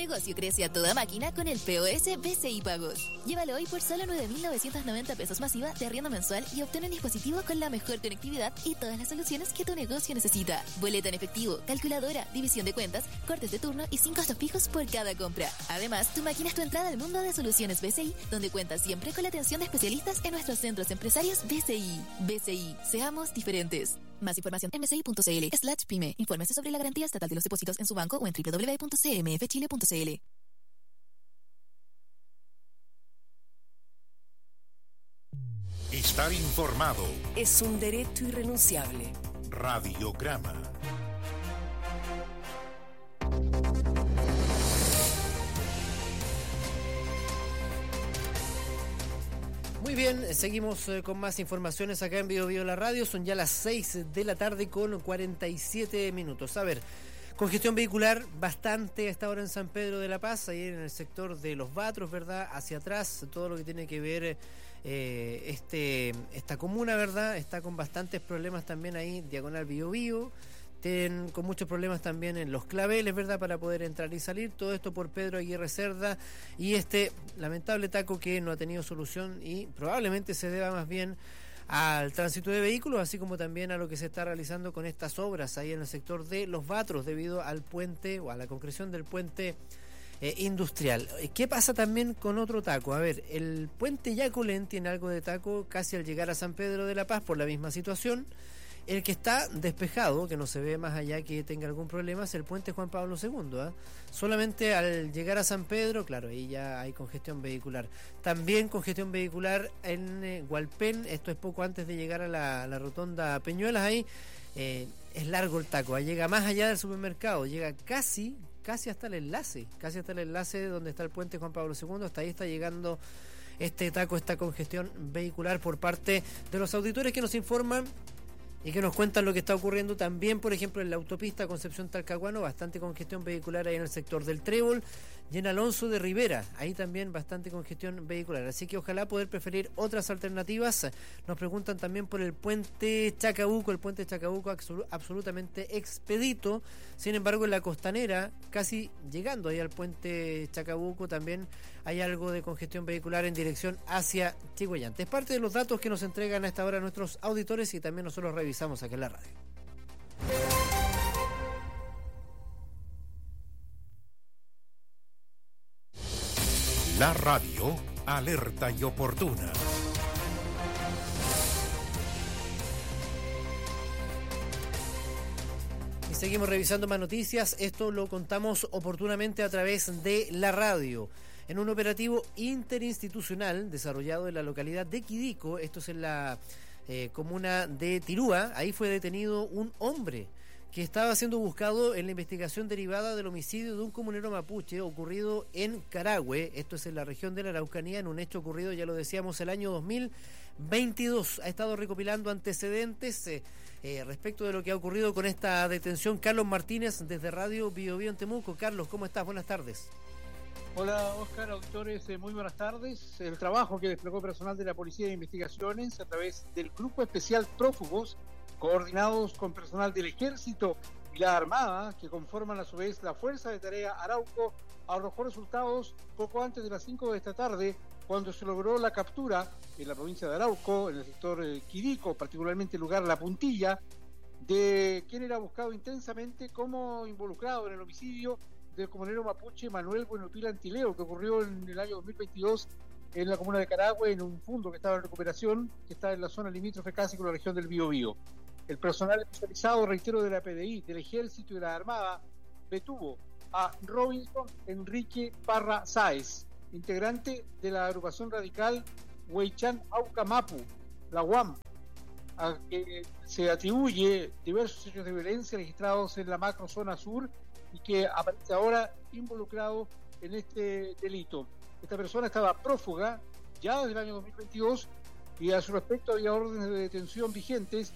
negocio crece a toda máquina con el POS BCI Pagos. Llévalo hoy por solo 9.990 pesos masiva de arriendo mensual y obtén un dispositivo con la mejor conectividad y todas las soluciones que tu negocio necesita. Boleta en efectivo, calculadora, división de cuentas, cortes de turno y sin costos fijos por cada compra. Además, tu máquina es tu entrada al mundo de soluciones BCI, donde cuentas siempre con la atención de especialistas en nuestros centros empresarios BCI. BCI, seamos diferentes. Más información en bci.cl/pyme. Infórmese sobre la garantía estatal de los depósitos en su banco o en www.cmfchile.cl. Estar informado es un derecho irrenunciable. Radiograma. Muy bien, seguimos con más informaciones acá en Bio Bio La Radio. Son ya las 6 de la tarde con 47 minutos. A ver, congestión vehicular bastante a esta hora en San Pedro de la Paz, ahí en el sector de Los Batros, ¿verdad? Hacia atrás, todo lo que tiene que ver esta comuna, ¿verdad? Está con bastantes problemas también ahí, diagonal Bio Bio. Con muchos problemas también en los claveles, ¿verdad?, para poder entrar y salir. Todo esto por Pedro Aguirre Cerda y este lamentable taco que no ha tenido solución y probablemente se deba más bien al tránsito de vehículos, así como también a lo que se está realizando con estas obras ahí en el sector de Los Batros debido al puente o a la concreción del puente industrial. ¿Qué pasa también con otro taco? A ver, el puente Yaculén tiene algo de taco casi al llegar a San Pedro de la Paz por la misma situación. El que está despejado, que no se ve más allá que tenga algún problema, es el puente Juan Pablo II. Solamente al llegar a San Pedro, claro, ahí ya hay congestión vehicular. También congestión vehicular en Hualpén, esto es poco antes de llegar a la rotonda Peñuelas, ahí es largo el taco, llega más allá del supermercado, llega casi hasta el enlace donde está el puente Juan Pablo II, hasta ahí está llegando este taco, esta congestión vehicular por parte de los auditores que nos informan y que nos cuentan lo que está ocurriendo también, por ejemplo, en la autopista Concepción-Talcahuano, bastante congestión vehicular ahí en el sector del Trébol, y en Alonso de Rivera, ahí también bastante congestión vehicular. Así que ojalá poder preferir otras alternativas. Nos preguntan también por el puente Chacabuco, absolutamente expedito. Sin embargo, en la costanera, casi llegando ahí al puente Chacabuco, también hay algo de congestión vehicular en dirección hacia Chigüeyante. Es parte de los datos que nos entregan a esta hora nuestros auditores y también nosotros revisamos aquí en la radio. La radio, alerta y oportuna. Y seguimos revisando más noticias. Esto lo contamos oportunamente a través de la radio. En un operativo interinstitucional desarrollado en la localidad de Quidico, esto es en la comuna de Tirúa, ahí fue detenido un hombre que estaba siendo buscado en la investigación derivada del homicidio de un comunero mapuche ocurrido en Carahue, esto es en la región de la Araucanía, en un hecho ocurrido, ya lo decíamos, el año 2022. Ha estado recopilando antecedentes respecto de lo que ha ocurrido con esta detención. Carlos Martínez, desde Radio Bio Bio en Temuco. Carlos, ¿cómo estás? Buenas tardes. Hola, Óscar, auditores, muy buenas tardes. El trabajo que desplegó personal de la Policía de Investigaciones a través del Grupo Especial Prófugos, coordinados con personal del Ejército y la Armada, que conforman a su vez la Fuerza de Tarea Arauco, arrojó resultados poco antes de las 5 de esta tarde, cuando se logró la captura en la provincia de Arauco, en el sector Quidico, particularmente el lugar La Puntilla, de quien era buscado intensamente como involucrado en el homicidio del comunero mapuche Manuel Buenopil Antileo, que ocurrió en el año 2022 en la comuna de Carahue, en un fundo que estaba en recuperación, que está en la zona limítrofe casi con la región del Biobío. El personal especializado, reitero, de la PDI, del Ejército y de la Armada, detuvo a Robinson Enrique Parra Sáez, integrante de la agrupación radical Huaychán Aucamapu, la UAM, a que se atribuye diversos hechos de violencia registrados en la macrozona sur y que aparece ahora involucrado en este delito. Esta persona estaba prófuga ya desde el año 2022 y a su respecto había órdenes de detención vigentes